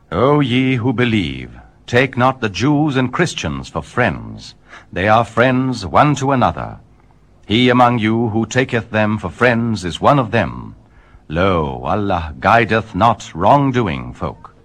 O ye who believe, take not the Jews and Christians for friends. They are friends one to another. He among you who taketh them for friends is one of them. Lo, Allah guideth not wrongdoing folk.